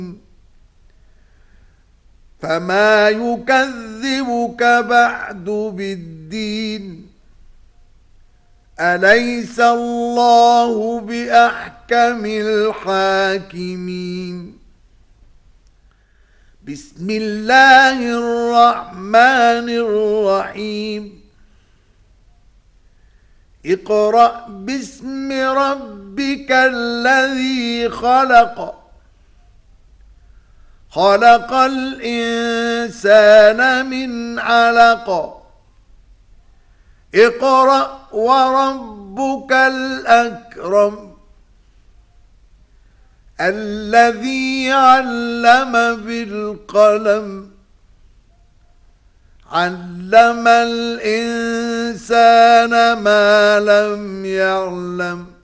فما يكذبك بعد بالدين أليس الله بأحكم الحاكمين بسم الله الرحمن الرحيم اقرأ باسم ربك الذي خلق خلق الإنسان من علق اقرأ وربك الأكرم الذي علم بالقلم علم الإنسان ما لم يعلم